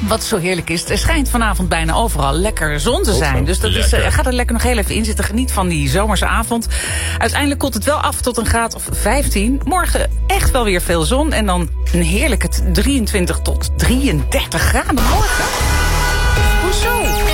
Wat zo heerlijk is, er schijnt vanavond bijna overal lekker zon te zijn. Dus dat is, ga er lekker nog heel even in zitten. Geniet van die zomerse avond. Uiteindelijk koelt het wel af tot een graad of 15. Morgen echt wel weer veel zon. En dan een heerlijke 23 tot 33 graden morgen.